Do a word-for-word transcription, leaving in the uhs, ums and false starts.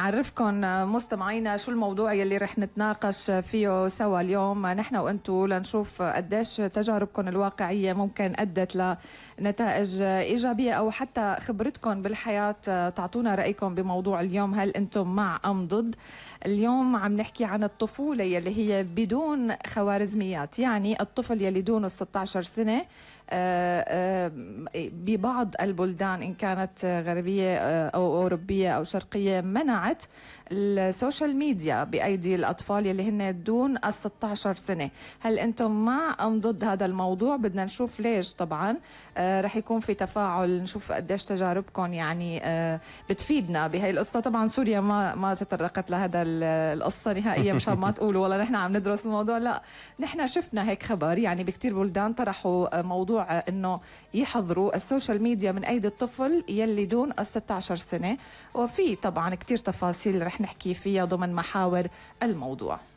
نعرفكم مستمعينا شو الموضوع يلي رح نتناقش فيه سوا اليوم نحن وانتو، لنشوف قديش تجاربكم الواقعية ممكن أدت لنتائج إيجابية أو حتى خبرتكم بالحياة. تعطونا رأيكم بموضوع اليوم، هل أنتم مع أم ضد؟ اليوم عم نحكي عن الطفولة يلي هي بدون خوارزميات، يعني الطفل يلي دون ستة عشر سنة ببعض البلدان إن كانت غربية أو أوروبية أو شرقية منعت السوشيال ميديا بأيدي الأطفال يلي هن دون الستة عشر سنة. هل أنتم مع أم ضد هذا الموضوع؟ بدنا نشوف ليش. طبعا آه رح يكون في تفاعل، نشوف قديش تجاربكم يعني آه بتفيدنا بهي القصة. طبعا سوريا ما ما تطرقت لهذا القصة نهائيا مشان ما تقولوا والله نحن عم ندرس الموضوع، لا نحن شفنا هيك خبر، يعني بكتير بلدان طرحوا موضوع انه يحظروا السوشيال ميديا من ايدي الطفل يلي دون الستة عشر سنة، وفي طبعا كتير تفاصيل رح نحكي فيها ضمن محاور الموضوع.